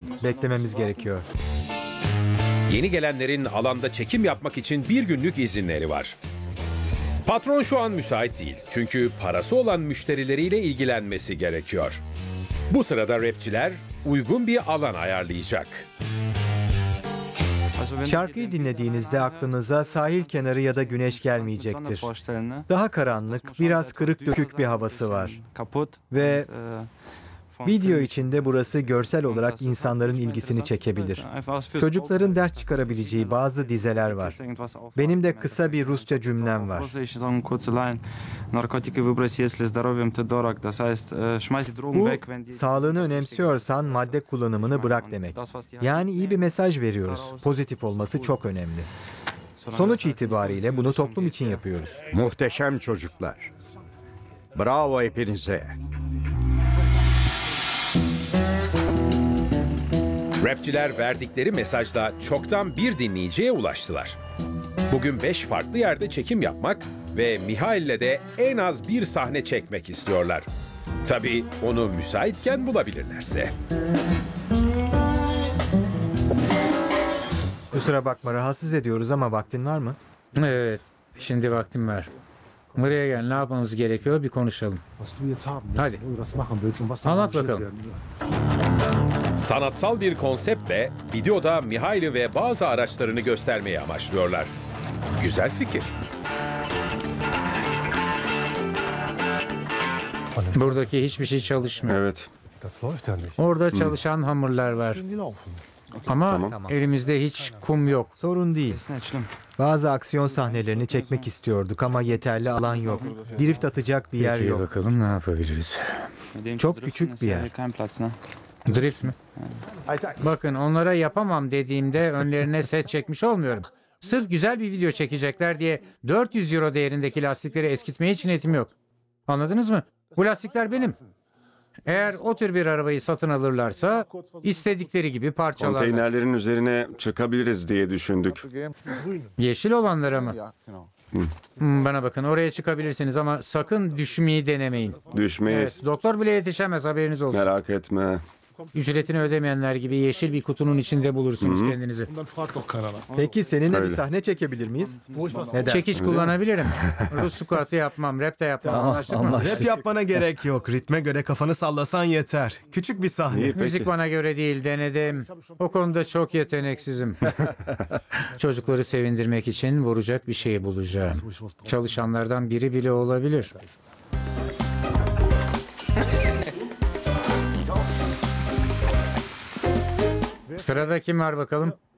Beklememiz gerekiyor. Yeni gelenlerin alanda çekim yapmak için bir günlük izinleri var. Patron şu an müsait değil. Çünkü parası olan müşterileriyle ilgilenmesi gerekiyor. Bu sırada rapçiler uygun bir alan ayarlayacak. Şarkıyı dinlediğinizde aklınıza sahil kenarı ya da güneş gelmeyecektir. Daha karanlık, biraz kırık dökük bir havası var. Ve video içinde burası görsel olarak insanların ilgisini çekebilir. Çocukların ders çıkarabileceği bazı dizeler var. Benim de kısa bir Rusça cümlem var. Bu, sağlığını önemsiyorsan madde kullanımını bırak demek. Yani iyi bir mesaj veriyoruz. Pozitif olması çok önemli. Sonuç itibariyle bunu toplum için yapıyoruz. Muhteşem çocuklar. Bravo hepinize. Rapçiler verdikleri mesajla çoktan bir dinleyiciye ulaştılar. Bugün 5 farklı yerde çekim yapmak ve Mihail'le de en az bir sahne çekmek istiyorlar. Tabii onu müsaitken bulabilirlerse. Kusura bakma, rahatsız ediyoruz ama vaktin var mı? Evet, şimdi vaktim var. Buraya gel, ne yapmamız gerekiyor bir konuşalım. Hadi. Anlat bakalım. Sanatsal bir konseptle videoda Mihail'i ve bazı araçlarını göstermeyi amaçlıyorlar. Güzel fikir. Buradaki hiçbir şey çalışmıyor. Evet. Orada çalışan hamurlar var. Ama elimizde hiç kum yok. Sorun değil. Bazı aksiyon sahnelerini çekmek istiyorduk ama yeterli alan yok. Drift atacak bir yer Peki yok. bakalım ne yapabiliriz. Çok küçük bir yer. Drift mi? Bakın onlara yapamam dediğimde önlerine set çekmiş olmuyorum. Sırf güzel bir video çekecekler diye 400 euro değerindeki lastikleri eskitmeye hiç niyetim yok. Anladınız mı? Bu lastikler benim. Eğer o tür bir arabayı satın alırlarsa istedikleri gibi parçalarlar. Konteynerlerin üzerine çıkabiliriz diye düşündük. Yeşil olanlara mı? Bana bakın, oraya çıkabilirsiniz ama sakın düşmeyi denemeyin. Düşmeyiz. Evet, doktor bile yetişemez, haberiniz olsun. Merak etme. Ücretini ödemeyenler gibi yeşil bir kutunun içinde bulursunuz kendinizi. Peki seninle bir Öyle. sahne çekebilir miyiz? Neden? Çekiç kullanabilirim. Rus squat'ı yapmam, rap de yapmam. Anlaştık mı? Rap yapmana gerek yok. Ritme göre kafanı sallasan yeter. Küçük bir sahne. İyi Müzik peki. bana göre değil, denedim. O konuda çok yeteneksizim. Çocukları sevindirmek için vuracak bir şey bulacağım. Çalışanlardan biri bile olabilir. Sırada kim var bakalım?